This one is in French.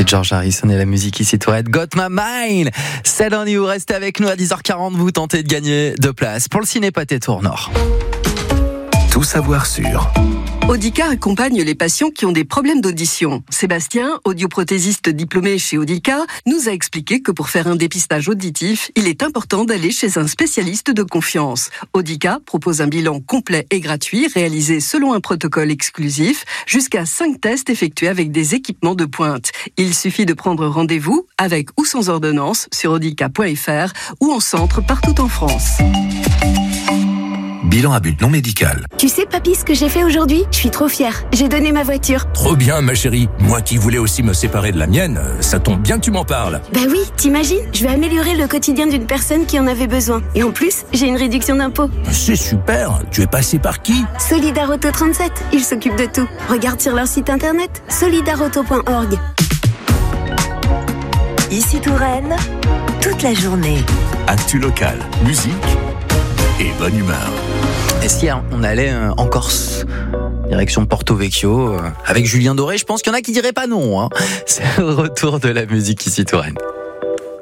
George Harrison et la musique ici Tourette. Got My Mind. C'est on you. Restez avec nous à 10h40. Vous tentez de gagner 2 places pour le Ciné Pâté Tour Nord. Tout savoir sur Audica accompagne les patients qui ont des problèmes d'audition. Sébastien, audioprothésiste diplômé chez Audica, nous a expliqué que pour faire un dépistage auditif, il est important d'aller chez un spécialiste de confiance. Audica propose un bilan complet et gratuit réalisé selon un protocole exclusif, jusqu'à 5 tests effectués avec des équipements de pointe. Il suffit de prendre rendez-vous avec ou sans ordonnance sur audica.fr ou en centre partout en France. Bilan à but non médical. Tu sais, papy, ce que j'ai fait aujourd'hui? Je suis trop fière. J'ai donné ma voiture. Trop bien, ma chérie. Moi qui voulais aussi me séparer de la mienne, ça tombe bien que tu m'en parles. Bah oui, t'imagines? Je vais améliorer le quotidien d'une personne qui en avait besoin. Et en plus, j'ai une réduction d'impôt. C'est super. Tu es passé par qui? Solidarauto 37. Ils s'occupent de tout. Regarde sur leur site internet, solidarauto.org. Ici Touraine, toute la journée. Actu local, musique et bonne humeur. Et si on allait en Corse, direction Porto Vecchio, avec Julien Doré, je pense qu'il y en a qui diraient pas non. C'est le retour de la musique ici Touraine.